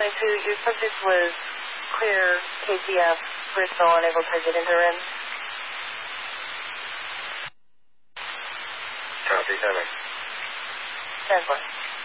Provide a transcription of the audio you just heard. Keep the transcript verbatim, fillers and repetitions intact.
twenty-two, your subject was clear K T F, Bristol, unable to get into R I M. Copy, seven. Transport.